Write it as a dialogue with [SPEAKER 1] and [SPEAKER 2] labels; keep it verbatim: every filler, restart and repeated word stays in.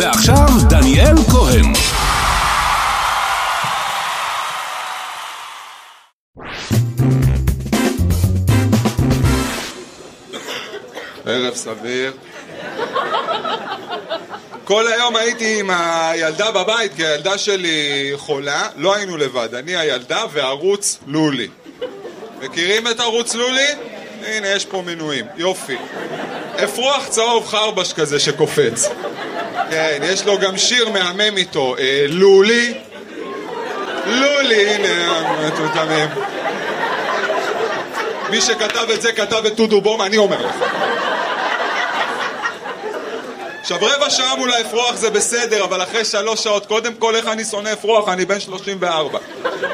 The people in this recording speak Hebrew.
[SPEAKER 1] ועכשיו דניאל כהן.
[SPEAKER 2] ערב סביר. כל היום הייתי עם הילדה בבית, כי הילדה שלי חולה, לא היינו לבד, אני הילדה וערוץ לולי. מכירים את ערוץ לולי? הנה, יש פה מנויים, יופי. אפרוח צהוב חרבש כזה שקופץ. כן, יש לו גם שיר מהמם איתו, אה, לולי. לולי, הנה, מטומטמים. מי שכתב את זה כתב את טודו בום, אני אומר לך. עכשיו רבע שעה מול האפרוח זה בסדר, אבל אחרי שלוש שעות, קודם כל איך אני שונא אפרוח, אני בן שלושים וארבע.